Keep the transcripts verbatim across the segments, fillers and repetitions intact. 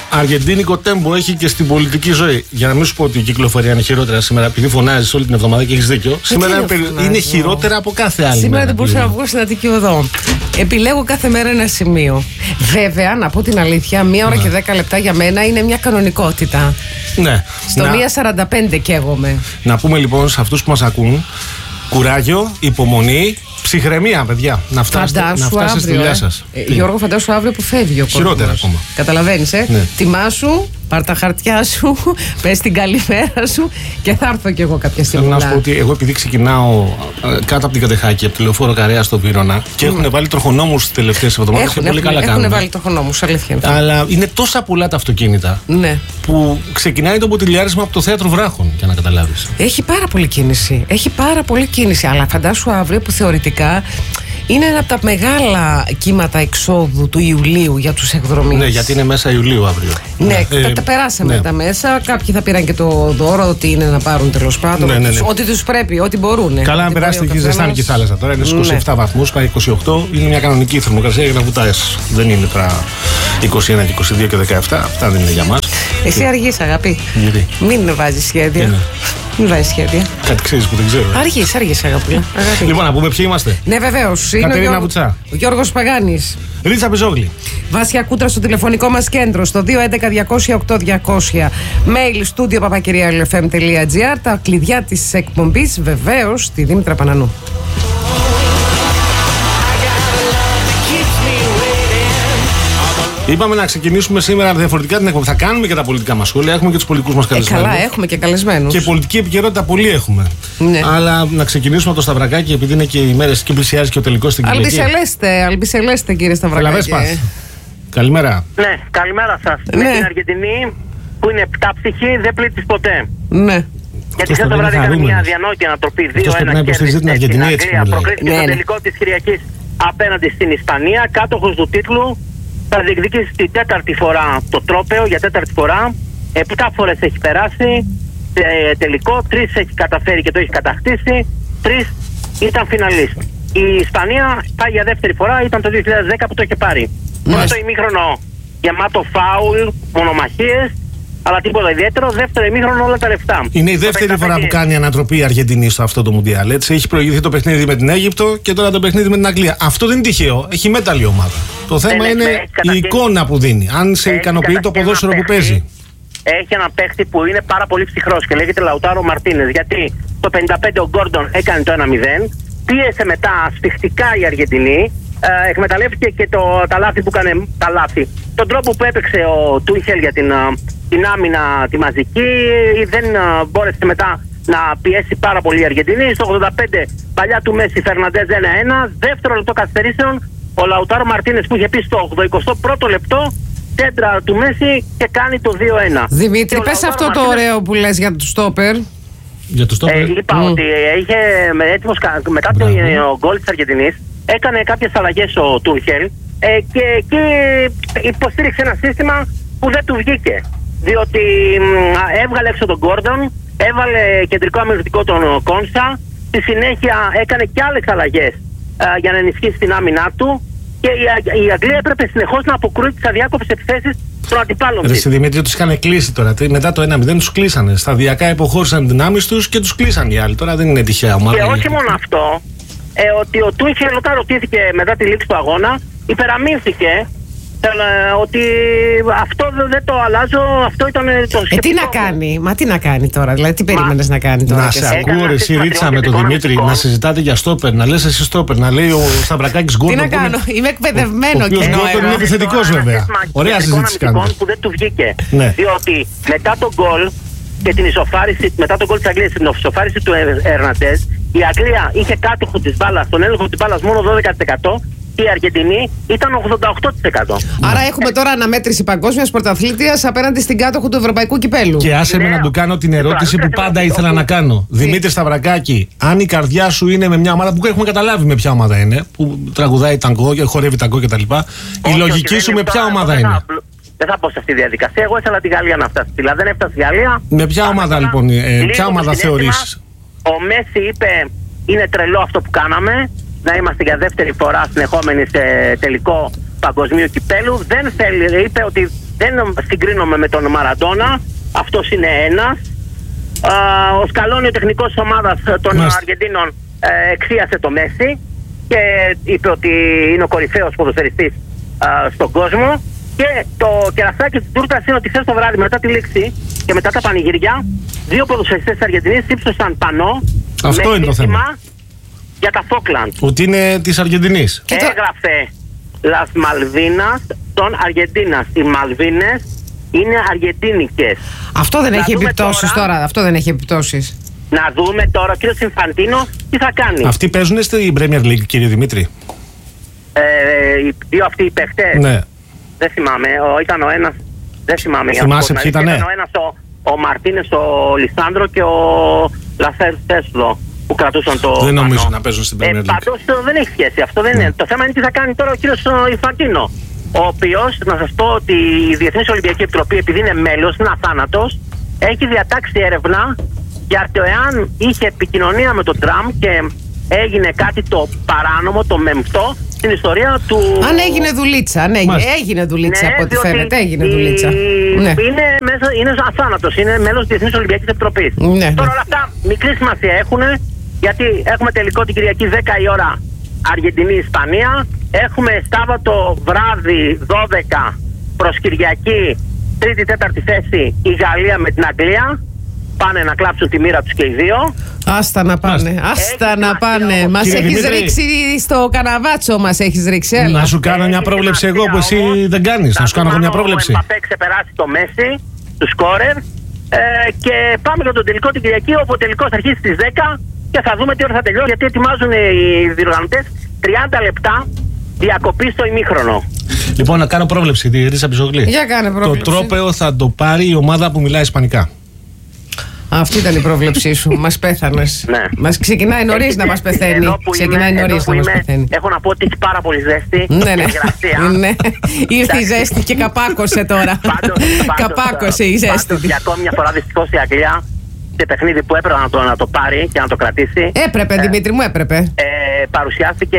αργεντίνικο τέμπο έχει και στην πολιτική ζωή. Για να μην σου πω ότι η κυκλοφορία είναι χειρότερα σήμερα, επειδή φωνάζει όλη την εβδομάδα και έχει δίκιο. Σήμερα είναι, είναι χειρότερα από κάθε άλλη. Σήμερα δεν μπορούσα να βγω στην Αττική Οδό. Επιλέγω κάθε μέρα ένα σημείο. Βέβαια, να πω την αλήθεια, μία ώρα ναι. και δέκα λεπτά για μένα είναι μια κανονικότητα. Ναι. Στο να... μία σαράντα πέντε καίγομαι. Να πούμε λοιπόν σε αυτούς που μας ακούν, κουράγιο, υπομονή, ψυχραιμία, παιδιά. Να φτάσετε, να φτάσετε στη δουλειά σας. Ε, Γιώργο, φαντάσου αύριο που φεύγει ο κόσμος. Χειρότερα ακόμα. Καταλαβαίνεις, ε. Ναι. Τιμάσου, πάρ' τα χαρτιά σου, πες την καλημέρα σου και θα έρθω κι εγώ κάποια στιγμή. Θέλω να σου πω ότι εγώ επειδή ξεκινάω ε, κάτω από την Κατεχάκη, από τη Λεωφόρο Καρέα στο Βύρωνα και mm. έχουν βάλει τροχονόμους τις τελευταίες εβδομάδες και πολύ καλά κάνουν. Έχουν βάλει τροχονόμους, αλήθεια. Αλλά είναι τόσα πολλά τα αυτοκίνητα ναι. που ξεκινάει το μποτιλιάρισμα από το θέατρο Βράχων, για να καταλάβεις. Έχει πάρα πολύ κίνηση. Έχει πάρα πολύ κίνηση. Αλλά φαντάσου αύριο που θεωρητικά είναι ένα από τα μεγάλα κύματα εξόδου του Ιουλίου για τους εκδρομείς. Ναι, γιατί είναι μέσα Ιουλίου αύριο. Ναι, ε, τα, τα περάσαμε ναι. τα μέσα. Κάποιοι θα πήραν και το δώρο, ότι είναι να πάρουν τέλος πάντων. Ναι, ναι, ναι. Ό,τι τους πρέπει, ό,τι μπορούν. Καλά, αν περάσετε εκεί, ζεστάνει και η θάλασσα τώρα. Είναι στους είκοσι επτά ναι. βαθμούς, πάει είκοσι οκτώ. Είναι μια κανονική θερμοκρασία για να βουτάεις. Δεν είναι τώρα είκοσι ένα, είκοσι δύο και δεκαεπτά. Αυτά δεν είναι για μας. Εσύ και... αργείς, αγάπη. Γιατί? Μην βάζεις σχέδια. Είναι. Μην βάζεις σχέδια. Κάτι ξέρεις που δεν ξέρω. Αργείς, αργείς, αγάπη. Λοιπόν, να πούμε ποιοι είμαστε. Ναι, βεβαίως. Κατερίνα Βουτσά. Ο Γιώργος Παγάνης. Ρίτσα Πεζόγλη. Βάσια Κούτρα στο τηλεφωνικό μας κέντρο στο δύο έντεκα διακόσια οκτώ διακόσια. Mail studio παπακυρία ελ εφ εμ τελεία τζι άρ. Τα κλειδιά της εκπομπής βεβαίως στη Δήμητρα Πανανού. Είπαμε να ξεκινήσουμε σήμερα διαφορετικά την εκπομπή. Θα κάνουμε και τα πολιτικά μας σχόλια. Έχουμε και τους πολιτικούς μας καλεσμένους. Ε, καλά, έχουμε και καλεσμένους. Και πολιτική επικαιρότητα πολύ έχουμε. Ναι. Αλλά να ξεκινήσουμε το Σταυρακάκι, επειδή είναι και οι μέρες και πλησιάζει και ο τελικός στην Κυριακή. Αλμπισελέστε, αλμπισελέστε κύριε Σταυρακάκι. Καλημέρα. Ναι, καλημέρα σας. Ναι. Με την Αργεντινή που είναι επτάψυχη, δεν πλήττεις ποτέ. Ναι. Γιατί χθες το βράδυ έκανε μια διανόητη ανατροπή δύο ένα κέρδισε την Αγγλία. Προκρίθηκε στο τελικό της Κυριακής απέναντι στην Ισπανία, κάτοχος του τίτλου. Θα διεκδικήσει την τέταρτη φορά το τρόπαιο, για τέταρτη φορά. Επτά φορές έχει περάσει ε, τελικό, τρεις έχει καταφέρει και το έχει κατακτήσει, τρεις ήταν φιναλίστ. Η Ισπανία πάει για δεύτερη φορά, ήταν το δύο χιλιάδες δέκα που το είχε πάρει. Πρώτο ημίχρονο γεμάτο φάουλ, μονομαχίες, αλλά τίποτα ιδιαίτερο. Δεύτερο ημίχρονο όλα τα λεφτά. Είναι η δεύτερη φορά που κάνει ανατροπή η Αργεντινή στο αυτό το Μουντιάλ. Έτσι. Έχει προηγηθεί το παιχνίδι με την Αίγυπτο και τώρα το παιχνίδι με την Αγγλία. Αυτό δεν είναι τυχαίο. Έχει μέταλλη ομάδα. Το θέμα δεν είναι η καταρχήν... εικόνα που δίνει. Αν σε ικανοποιεί το ποδόσφαιρο που παίζει. Έχει έναν παίχτη που είναι πάρα πολύ ψυχρός και λέγεται Λαουτάρο Μαρτίνες. Γιατί το πενήντα πέντε ο Γκόρντον έκανε το ένα μηδέν. Πίεσε μετά ασφιχτικά η Αργεντινή. Ε, εκμεταλλεύτηκε και το, τα λάθη που έκανε τα λάθη. Τον τρόπο που έπαιξε ο Τούχελ για την, την άμυνα τη μαζική, δεν uh, μπόρεσε μετά να πιέσει πάρα πολύ η Αργεντινή. Στο ογδόντα πέντε παλιά του Μέση Φερναντέζ ένα ένα. Δεύτερο λεπτό καθυστερήσεων ο Λαουτάρο Μαρτίνες που είχε πει στο ογδοηκοστό πρώτο λεπτό, κέντρα του Μέση και κάνει το δύο ένα. Δημήτρη, πες αυτό Μαρτίνες... το ωραίο που λες για το στόπερ. Για το στόπερ. Ε, είπα mm. ότι είχε έτοιμος μετά το γκολ της Αργεντινής. Έκανε κάποιες αλλαγές ο Τούρχελ ε, και εκεί υποστήριξε ένα σύστημα που δεν του βγήκε. Διότι μ, έβγαλε έξω τον Γκόρντον, έβαλε κεντρικό αμυντικό τον Κόνσα, στη συνέχεια έκανε και άλλες αλλαγές ε, για να ενισχύσει την άμυνά του και η, η Αγγλία έπρεπε συνεχώς να αποκρούει τις αδιάκοπες επιθέσεις των αντιπάλων της. Ρε Δημήτρη, τους είχαν κλείσει τώρα. Μετά το ένα μηδέν τους κλείσανε. Σταδιακά υποχώρησαν δυνάμεις τους και τους κλείσαν οι άλλοι. Τώρα δεν είναι τυχαία ομάδα. Και όχι μόνο αυτό. Ε, ότι ο Τούχελ όταν ρωτήθηκε μετά τη λήξη του αγώνα, υπεραμείνθηκε ε, ότι αυτό δεν το αλλάζω, αυτό ήταν το σκεπτικό. Ε, τι να κάνει, μα τι να κάνει τώρα, δηλαδή τι περίμενες να κάνει τώρα. Να σε ακούω ρε εσύ Ρίτσα με τον Δημήτρη, να συζητάτε για στόπερ, να λες εσύ στόπερ, να λέει ο Σταυρακάκης Γκόρντον. Τι να κάνω, είναι, είμαι εκπαιδευμένο και ο Γκόρντον είναι επιθετικός βέβαια. Ωραία συζήτηση κάνετε. Που δεν του βγήκε, διότι μετά τον γκολ και την ισοφάριση, μετά τον γκολ της Αγγλίας, την ισοφάριση του Ερναντέζ, η Αγγλία είχε κάτοχο της μπάλας, τον έλεγχο της μπάλας μόνο δώδεκα τοις εκατό και η Αργεντινή ήταν ογδόντα οκτώ τοις εκατό. Άρα έχουμε τώρα αναμέτρηση παγκόσμιας πρωταθλήτριας απέναντι στην κάτοχο του Ευρωπαϊκού Κυπέλου. Και άσε με να του κάνω την ερώτηση που πάντα ήθελα να κάνω. Δημήτρη Σταυρακάκη, αν η καρδιά σου είναι με μια ομάδα που έχουμε καταλάβει με ποια ομάδα είναι, που τραγουδάει ταγκό και χορεύει ταγκό κτλ. Η λογική σου με ποια ομάδα είναι? Δεν θα πω σε αυτή τη διαδικασία. Εγώ ήθελα τη Γαλλία να φτάσει. Δηλαδή δεν έφτασε η Γαλλία. Με ποια ομάδα λοιπόν, ε, ποια ομάδα θεωρείς? Ο Μέση είπε είναι τρελό αυτό που κάναμε. Να είμαστε για δεύτερη φορά συνεχόμενοι σε τελικό παγκοσμίου κυπέλου. Δεν θέλει, είπε ότι δεν συγκρίνομαι με τον Μαραντόνα. Αυτός είναι ένας. Ο Σκαλόνι, ο τεχνικός της ομάδας των Μάλιστα. Αργεντίνων, ε, εξίασε το Μέση και είπε ότι είναι ο κορυφαίος ποδοσφαιριστής ε, στον κόσμο. Και το κερασάκι της τούρτας είναι ότι χθες το βράδυ, μετά τη λήξη και μετά τα πανηγυριά, δύο ποδοσφαιριστές της Αργεντινής ύψωσαν πανό. Αυτό είναι το θέμα. Για τα Φόκλαντ. Ότι είναι της Αργεντινής. Έγραφε Las Malvinas των Αργεντίνας. Οι Μαλβίνες είναι αργεντίνικες. Αυτό δεν να έχει επιπτώσεις τώρα, τώρα, αυτό δεν έχει επιπτώσεις. Να δούμε τώρα ο κύριος Ινφαντίνο τι θα κάνει. Αυτοί παίζουν στην Premier League, κύριε Δημήτρη. Ε, οι δύο αυτοί οι παίχτες. Ναι. Δεν θυμάμαι, ο, ήταν ο ένας. Δεν θυμάμαι. Θυμάσαι ποιοι ήτανε. Ήταν ο ένας ο, ο Μαρτίνες, ο Λισάνδρο και ο Λαφέρ Τέσλο που κρατούσαν το. Δεν νομίζω πανό. να παίζουν στην Premier League. Ε, πάντως δεν έχει σχέση. Αυτό δεν είναι. Το θέμα είναι τι θα κάνει τώρα ο κύριος Ινφαντίνο. Ο οποίος, να σας πω ότι η Διεθνής Ολυμπιακή Επιτροπή, επειδή είναι μέλος, είναι αθάνατος, έχει διατάξει έρευνα για το εάν είχε επικοινωνία με τον Τραμπ και έγινε κάτι το παράνομο, το μεμφτό στην ιστορία του. Αν έγινε δουλίτσα, αν έγινε, έγινε δουλίτσα ναι, από ό,τι φαίνεται, έγινε δουλίτσα. Η... Ναι. Είναι, μέσα, είναι αθάνατος, είναι μέλος της Διεθνής Ολυμπιακής Επιτροπής. Ναι. Τώρα όλα αυτά μικρή σημασία έχουν, γιατί έχουμε τελικό την Κυριακή δέκα η ώρα Αργεντινή-Ισπανία. Έχουμε Σάββατο βράδυ δώδεκα προς Κυριακή, τρίτη-τέταρτη θέση η Γαλλία με την Αγγλία. Πάνε να κλάψουν τη μοίρα τους και οι δύο. Άστα να πάνε, άστα να πάνε. Μας έχεις ρίξει στο καναβάτσο, μας έχεις ρίξει. Έλα. Να σου κάνω μια πρόβλεψη εγώ που εσύ δεν κάνεις. Να σου κάνω μια πρόβλεψη. Ο Εμπαπέ ξεπεράσει το Μέση, του σκόρερ. Ε, και πάμε για τον τελικό την Κυριακή, όπου ο τελικός θα αρχίσει στις δέκα και θα δούμε τι ώρα θα τελειώσει. Γιατί ετοιμάζουν οι διοργανωτές τριάντα λεπτά διακοπή στο ημίχρονο. Λοιπόν, να κάνω πρόβλεψη τη Ρίσα Πιζογλή. Για κάνε πρόβλεψη. Το τρόπαιο θα το πάρει η ομάδα που μιλάει ισπανικά. Αυτή ήταν η πρόβλεψή σου. Μας πέθανες. Ναι. Μας ξεκινάει νωρίς να μας πεθαίνει. Ξεκινάει νωρίς να μας πεθαίνει. Έχω να πω ότι έχει πάρα πολύ ζέστη. Ναι, ναι. ναι. Ήρθε η ζέστη και καπάκωσε τώρα. Καπάκωσε η ζέστη. Για ακόμη μια φορά δυστυχώς η Αγγλία, σε παιχνίδι που έπρεπε να το, να το πάρει και να το κρατήσει. Έπρεπε, ε, Δημήτρη μου, έπρεπε. Ε, παρουσιάστηκε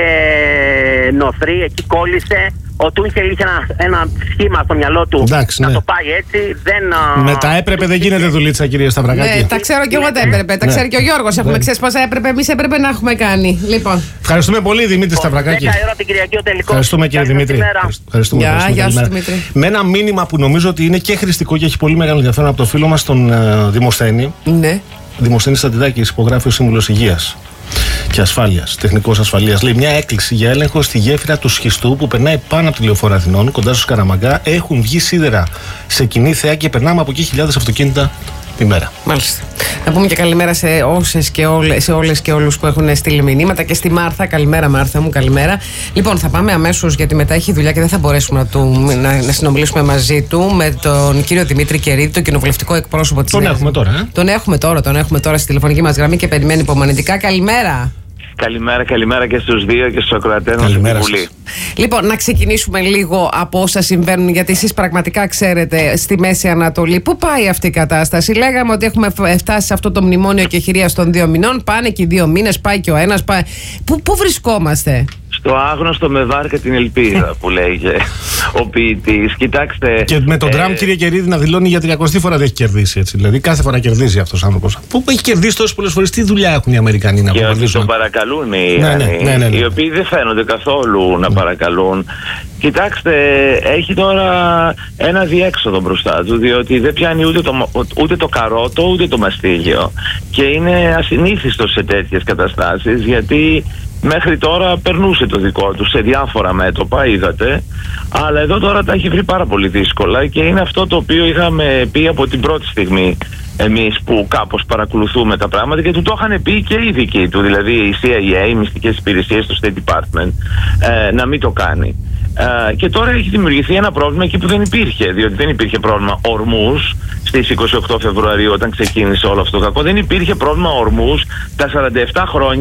νοθρή, εκεί κόλλησε. Ο Τούχελ είχε ένα, ένα σχήμα στο μυαλό του. Εντάξει, να ναι. το πάει έτσι. Δεν, με τα έπρεπε δεν γίνεται δουλίτσα, κύριε Σταυρακάκη. Ναι, τα ξέρω και εγώ τα έπρεπε. Τα ξέρει και ο Γιώργος. Έχουμε ξέσπασα, έπρεπε. Εμείς έπρεπε να έχουμε κάνει. Λοιπόν. Ευχαριστούμε πολύ, Δημήτρη Σταυρακάκη. δέκα η ώρα την Κυριακή ο τελικός. Ευχαριστούμε, κύριε Δημήτρη. Ευχαριστούμε. Γεια, γεια σου, Δημήτρη. Με ένα μήνυμα που νομίζω ότι είναι και χρηστικό και έχει πολύ μεγάλο ενδιαφέρον από το φίλο μας τον uh, Δημοσθένη. Ναι. Δημοσθένη Στατιδάκη, υπογράφει ο Σύμβουλος Υγείας και Ασφάλειας, τεχνικός ασφαλείας. Λέει μια έκκληση για έλεγχο στη γέφυρα του Σχιστού που περνάει πάνω από τη Λεωφόρο Αθηνών, κοντά στο Σκαραμαγκά. Έχουν βγει σίδερα σε κοινή θέα και περνάμε από εκεί χιλιάδες αυτοκίνητα τη μέρα. Μάλιστα. Να πούμε και καλημέρα σε όσες και όλες, σε όλες και όλους που έχουν στείλει μηνύματα και στη Μάρθα. Καλημέρα, Μάρθα μου, καλημέρα. Λοιπόν, θα πάμε αμέσως γιατί μετά έχει δουλειά και δεν θα μπορέσουμε να, του, να, να συνομιλήσουμε μαζί του με τον κύριο Δημήτρη Κερίδη, τον κοινοβουλευτικό εκπρόσωπο της. Τον Νέας. έχουμε τώρα, ε? Τον έχουμε τώρα, τον έχουμε τώρα στη τηλεφωνική μας γραμμή και περιμένει υπομονητικά. Καλημέρα. Καλημέρα, καλημέρα και στους δύο και στους ακροατές μας στη Βουλή. Λοιπόν, να ξεκινήσουμε λίγο από όσα συμβαίνουν, γιατί εσείς πραγματικά ξέρετε στη Μέση Ανατολή πού πάει αυτή η κατάσταση. Λέγαμε ότι έχουμε φτάσει σε αυτό το μνημόνιο κεχηρίας των δύο μηνών. Πάνε και οι δύο μήνες, πάει και ο ένας. Πάει... Πού, πού βρισκόμαστε? Στο άγνωστο με βάρκα την ελπίδα που λέγε ο ποιητής. Κοιτάξτε. Και με τον ε... Τραμπ, κύριε Κερίδη, να δηλώνει για τριακοστή φορά δεν έχει κερδίσει. Έτσι. Δηλαδή κάθε φορά κερδίζει αυτός ο άνθρωπος. Πού έχει κερδίσει τόσες πολλές φορές, τι δουλειά έχουν οι Αμερικανοί να αποκαλύψουν. Και ότι τον παρακαλούν οι ναι, ναι, ναι, ναι, ναι. οι οποίοι δεν φαίνονται καθόλου να παρακαλούν. Κοιτάξτε, έχει τώρα ένα διέξοδο μπροστά του, διότι δεν πιάνει ούτε το, ούτε το καρότο ούτε το μαστίγιο. Και είναι ασυνήθιστος σε τέτοιες καταστάσεις, γιατί μέχρι τώρα περνούσε το δικό του σε διάφορα μέτωπα, είδατε, αλλά εδώ τώρα τα έχει βρει πάρα πολύ δύσκολα και είναι αυτό το οποίο είχαμε πει από την πρώτη στιγμή εμείς που κάπως παρακολουθούμε τα πράγματα και του το είχαν πει και οι δικοί του, δηλαδή η σι άι έι, οι μυστικές υπηρεσίες του State Department, ε, να μην το κάνει. Uh, και τώρα έχει δημιουργηθεί ένα πρόβλημα εκεί που δεν υπήρχε, διότι δεν υπήρχε πρόβλημα ορμούς στις είκοσι οκτώ Φεβρουαρίου όταν ξεκίνησε όλο αυτό το κακό. Δεν υπήρχε πρόβλημα ορμούς τα σαράντα επτά χρόνια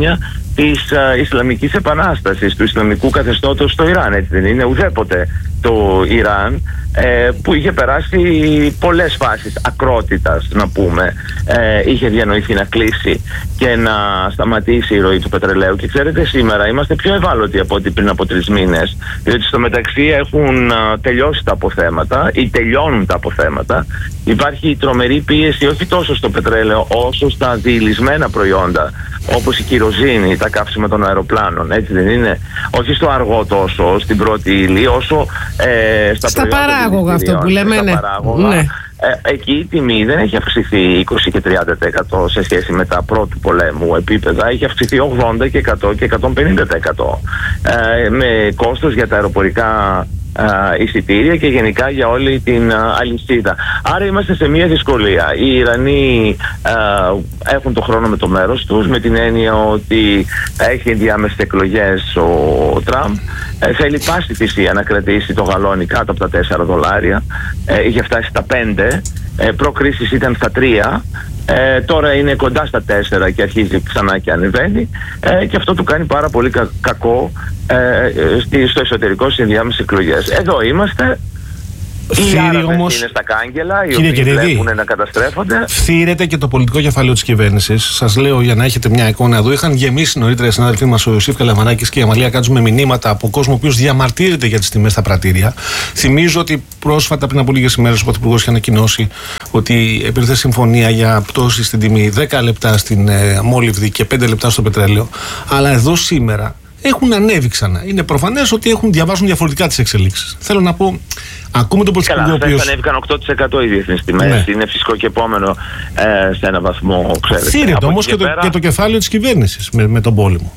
της α, Ισλαμικής Επανάστασης, του Ισλαμικού καθεστώτος στο Ιράν, έτσι δεν είναι? Ουδέποτε το Ιράν ε, που είχε περάσει πολλές φάσεις ακρότητας, να πούμε, ε, είχε διανοηθεί να κλείσει και να σταματήσει η ροή του πετρελαίου. Και ξέρετε, σήμερα είμαστε πιο ευάλωτοι από ό,τι πριν από τρεις μήνες, διότι στο μεταξύ έχουν α, τελειώσει τα αποθέματα ή τελειώνουν τα αποθέματα. Υπάρχει τρομερή πίεση όχι τόσο στο πετρέλαιο όσο στα διηλυσμένα προϊόντα, όπως η κυροζήνη, τα καύσιμα των αεροπλάνων, έτσι δεν είναι? Όχι στο αργό τόσο, στην πρώτη ύλη, όσο ε, στα, στα παράγωγα, αυτό που λέμε, στα ναι. παράγωγα. Ναι. Ε, εκεί η τιμή δεν έχει αυξηθεί είκοσι και τριάντα τοις εκατό σε σχέση με τα πρώτου πολέμου επίπεδα, έχει αυξηθεί ογδόντα και εκατό και εκατόν πενήντα τοις εκατό ε, με κόστος για τα αεροπορικά Uh, εισιτήρια και γενικά για όλη την uh, αλυσίδα. Άρα είμαστε σε μια δυσκολία. Οι Ιρανοί uh, έχουν το χρόνο με το μέρος τους, με την έννοια ότι έχει ενδιάμεσες εκλογές ο Τραμπ. Uh, θέλει πάση θυσία να κρατήσει το γαλόνι κάτω από τα τέσσερα δολάρια. Uh, είχε φτάσει στα πέντε. Uh, Προ-κρίσης ήταν στα τρία. Ε, τώρα είναι κοντά στα τέσσερα και αρχίζει ξανά και ανεβαίνει, ε, και αυτό του κάνει πάρα πολύ κα, κακό ε, στο εσωτερικό στις ενδιάμεσες εκλογές. Εδώ είμαστε. Οι Άραβες όμως είναι στα κάγκελα, οι οποίοι βλέπουν να καταστρέφονται. Φθήρεται και το πολιτικό κεφάλαιο της κυβέρνησης. Σας λέω για να έχετε μια εικόνα εδώ. Είχαν γεμίσει νωρίτερα οι συνάδελφοί μας ο Ιωσήφ Καλαμαράκης και η Αμαλία Κάτσου με μηνύματα από κόσμο ο οποίος διαμαρτύρεται για τις τιμές στα πρατήρια. Θυμίζω ότι πρόσφατα, πριν από λίγες ημέρες, ο Πρωθυπουργός είχε ανακοινώσει ότι υπήρχε συμφωνία για πτώση στην τιμή δέκα λεπτά στην ε, μόλιβδη και πέντε λεπτά στο πετρέλαιο. Αλλά εδώ σήμερα έχουν ανέβει ξανά. Είναι προφανές ότι έχουν διαβάσουν διαφορετικά τις εξελίξεις. Θέλω να πω. Ακούμε τον Πρωθυπουργό. Καλά, χθες ανέβηκαν οκτώ τοις εκατό οι διεθνείς τιμές. Ναι. Είναι φυσικό και επόμενο ε, σε έναν βαθμό, ξέρετε. Θύρεται όμως και, και, πέρα... το, και το κεφάλαιο της κυβέρνησης με, με τον πόλεμο.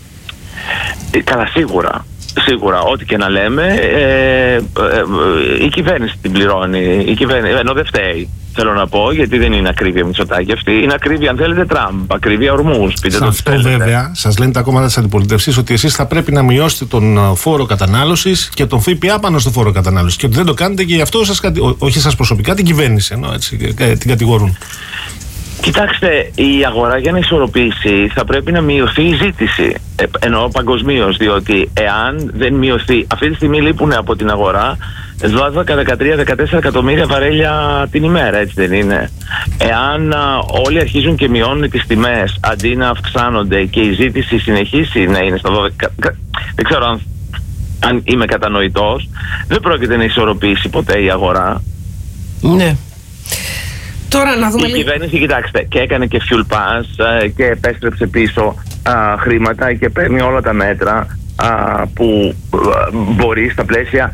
Ε, καλά, σίγουρα. Σίγουρα, ό,τι και να λέμε, ε, ε, ε, η κυβέρνηση την πληρώνει. Η κυβέρνηση, ενώ δεν φταίει. Θέλω να πω, γιατί δεν είναι ακρίβεια Μητσοτάκη αυτή. Είναι ακρίβεια, αν θέλετε, Τραμπ. Ακρίβεια ορμούς. Πείτε σε αυτό βέβαια, σας λένε τα κόμματα της αντιπολίτευσης ότι εσείς θα πρέπει να μειώσετε τον φόρο κατανάλωσης και τον ΦΠΑ πάνω στο φόρο κατανάλωσης. Και ότι δεν το κάνετε και γι' αυτό σας, όχι σας προσωπικά, την κυβέρνηση ενώ, έτσι, την κατηγορούν. Κοιτάξτε, η αγορά για να ισορροπήσει θα πρέπει να μειωθεί η ζήτηση. Ε, εννοώ παγκοσμίως, διότι εάν δεν μειωθεί, αυτή τη στιγμή λείπουν από την αγορά δώδεκα, δεκατρία, δεκατέσσερα εκατομμύρια βαρέλια την ημέρα, έτσι δεν είναι? Εάν α, όλοι αρχίζουν και μειώνουν τις τιμές αντί να αυξάνονται και η ζήτηση συνεχίσει να είναι στα δώδεκα, δεν ξέρω αν, αν είμαι κατανοητός, δεν πρόκειται να ισορροπήσει ποτέ η αγορά. Ναι. Τώρα να δούμε η κυβέρνηση, κοιτάξτε, και έκανε και fuel pass α, και επέστρεψε πίσω α, χρήματα και παίρνει όλα τα μέτρα α, που α, μπορεί στα πλαίσια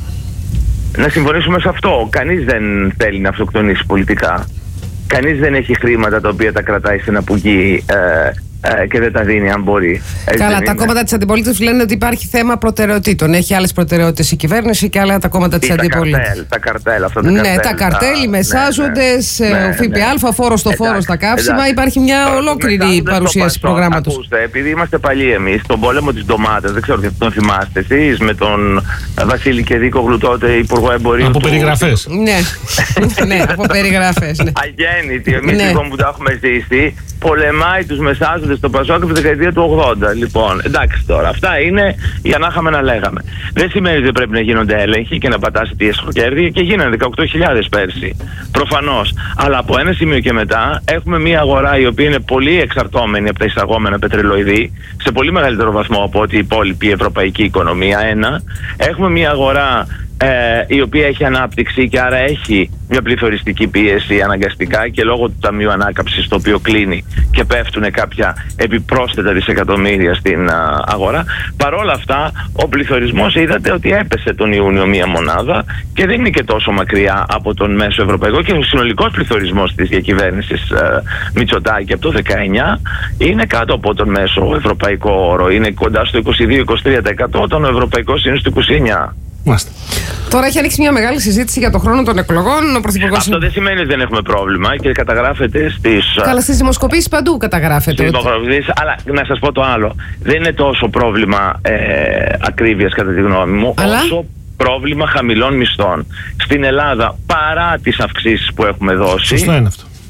να συμφωνήσουμε σε αυτό. Κανείς δεν θέλει να αυτοκτονήσει πολιτικά. Κανείς δεν έχει χρήματα τα οποία τα κρατάει σε ένα πουγγί ε, ε, και δεν τα δίνει αν μπορεί. Έτσι. Καλά, τα κόμματα της αντιπολίτευσης λένε ότι υπάρχει θέμα προτεραιοτήτων. Έχει άλλες προτεραιότητες η κυβέρνηση και άλλα τα κόμματα της αντιπολίτευσης. Τα καρτέλ, αυτά τα ναι, καρτέλ. τα καρτέλ, οι μεσάζοντες, ναι, ναι, ο ΦΠΑ, φόρο στο φόρο στα καύσιμα. Εντάξει. Υπάρχει μια ολόκληρη παρουσίαση προγράμματος. Ακούστε, επειδή είμαστε παλιοί εμείς, τον πόλεμο της ντομάτας, δεν ξέρω τι τον θυμάστε εσείς, με τον Βασίλη Κεδίκογλου τότε υπουργό εμπορίου. Από περιγραφές. Ναι, ναι, από περιγραφές. Αγέννητοι, εμείς λοιπόν που τα έχουμε ζήσει, πολεμάει τους μεσάζοντες στο Πασόκ από τη δεκαετία του ογδόντα. Λοιπόν, εντάξει τώρα, αυτά είναι για να είχαμε να λέγαμε. Δεν σημαίνει ότι πρέπει να γίνονται έλεγχοι και να πατάσει τη εσχοκέρδη, και γίνανε δεκαοκτώ χιλιάδες πέρσι. Προφανώς. Αλλά από ένα σημείο και μετά έχουμε μια αγορά η οποία είναι πολύ εξαρτώμενη από τα εισαγόμενα πετρελοειδή, σε πολύ μεγαλύτερο βαθμό από ό,τι η υπόλοιπη ευρωπαϊκή οικονομία. Ένα. Έχουμε μια αγορά Ε, η οποία έχει ανάπτυξη και άρα έχει μια πληθωριστική πίεση αναγκαστικά και λόγω του Ταμείου Ανάκαμψης, το οποίο κλείνει και πέφτουν κάποια επιπρόσθετα δισεκατομμύρια στην α, αγορά. Παρόλα αυτά, ο πληθωρισμός είδατε ότι έπεσε τον Ιούνιο μία μονάδα και δεν είναι και τόσο μακριά από τον μέσο ευρωπαϊκό, και ο συνολικός πληθωρισμός της διακυβέρνησης α, Μητσοτάκη από το δεκαεννιά είναι κάτω από τον μέσο ευρωπαϊκό όρο. Είναι κοντά στο είκοσι δύο με είκοσι τρία τοις εκατό, όταν ο ευρωπαϊκός είναι στο είκοσι εννιά τοις εκατό. Μάστε. Τώρα έχει ανοίξει μια μεγάλη συζήτηση για το χρόνο των εκλογών. Ο Πρωθυπουργός... Αυτό δεν σημαίνει ότι δεν έχουμε πρόβλημα και καταγράφεται στις. Καλά, στις δημοσκοπήσεις παντού καταγράφεται. Στις δημοσκοπήσεις, αλλά να σας πω το άλλο. Δεν είναι τόσο πρόβλημα ε, ακρίβειας, κατά τη γνώμη μου, αλλά... όσο πρόβλημα χαμηλών μισθών. Στην Ελλάδα, παρά τις αυξήσεις που έχουμε δώσει. Σωστό είναι αυτό.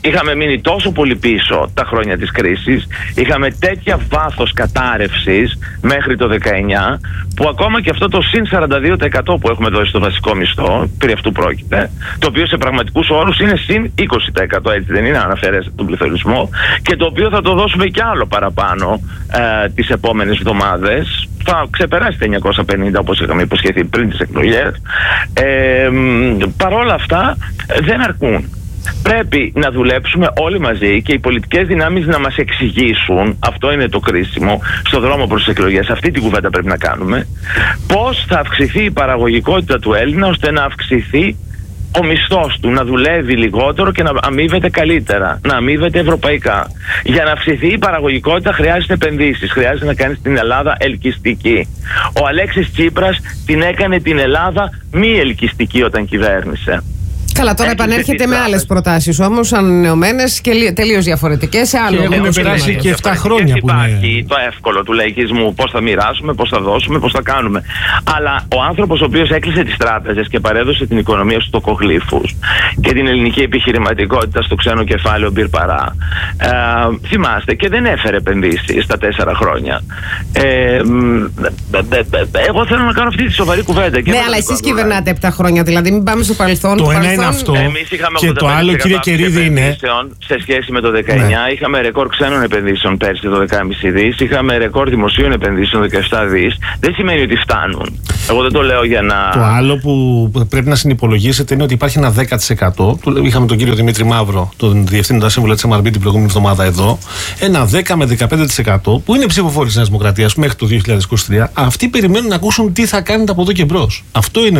είχαμε μείνει τόσο πολύ πίσω τα χρόνια της κρίσης, είχαμε τέτοια βάθος κατάρρευσης μέχρι το δεκαεννιά, που ακόμα και αυτό το συν σαράντα δύο τοις εκατό που έχουμε δώσει στο βασικό μισθό, περί αυτού πρόκειται, το οποίο σε πραγματικούς όρους είναι συν είκοσι τοις εκατό, έτσι δεν είναι, αν αφαιρέσετε τον πληθωρισμό, και το οποίο θα το δώσουμε κι άλλο παραπάνω ε, τις επόμενες εβδομάδες. Θα ξεπεράσει τα εννιακόσια πενήντα όπως είχαμε υποσχεθεί πριν τις εκλογές. Ε, παρόλα αυτά δεν αρκούν. Πρέπει να δουλέψουμε όλοι μαζί και οι πολιτικές δυνάμεις να μας εξηγήσουν, αυτό είναι το κρίσιμο, στο δρόμο προς τις εκλογές, αυτή την κουβέντα πρέπει να κάνουμε, πώς θα αυξηθεί η παραγωγικότητα του Έλληνα ώστε να αυξηθεί ο μισθός του, να δουλεύει λιγότερο και να αμείβεται καλύτερα, να αμείβεται ευρωπαϊκά. Για να αυξηθεί η παραγωγικότητα χρειάζεται επενδύσεις, χρειάζεται να κάνεις την Ελλάδα ελκυστική. Ο Αλέξης Τσίπρας την έκανε την Ελλάδα μη ελκυστική όταν κυβέρνησε. Καλά, τώρα επανέρχεται με άλλες προτάσεις όμως, ανανεωμένες και τελείως διαφορετικές σε άλλο. Και έχουν περάσει και επτά χρόνια που υπάρχει είναι. το εύκολο του λαϊκισμού, πώς θα μοιράσουμε, πώς θα δώσουμε, πώς θα κάνουμε. Αλλά ο άνθρωπος ο οποίος έκλεισε τις τράπεζες και παρέδωσε την οικονομία στους τοκογλύφους και την ελληνική επιχειρηματικότητα στο ξένο κεφάλαιο μπιρπαρά, ε, θυμάστε, και δεν έφερε επενδύσεις στα τέσσερα χρόνια. Ε, εγώ θέλω να κάνω αυτή τη σοβαρή κουβέντα. Ναι, αλλά εσείς κυβερνάτε επτά χρόνια, δηλαδή μην πάμε στο παρελθόν. Το ένα είναι αυτό. Εμείς είχαμε και το άλλο, κύριε Κερίδη, είναι. Σε σχέση με το δεκαεννιά, ναι. Είχαμε ρεκόρ ξένων επενδύσεων πέρσι το δέκα κόμμα πέντε δις, είχαμε ρεκόρ δημοσίων επενδύσεων δεκαεπτά δις. Δεν σημαίνει ότι φτάνουν. Εγώ δεν το λέω για να. Το άλλο που πρέπει να συνυπολογίσετε είναι ότι υπάρχει ένα δέκα τοις εκατό. Είχαμε τον κύριο Δημήτρη Μαύρο, τον διευθύνοντα σύμβουλο της εμ αρ μπι την προηγούμενη εβδομάδα εδώ. Ένα δέκα με δεκαπέντε τοις εκατό που είναι ψηφοφόροι της Νέας Δημοκρατίας μέχρι το δύο χιλιάδες είκοσι τρία. Αυτοί περιμένουν να ακούσουν τι θα κάνετε από εδώ και μπρος. Αυτό είναι.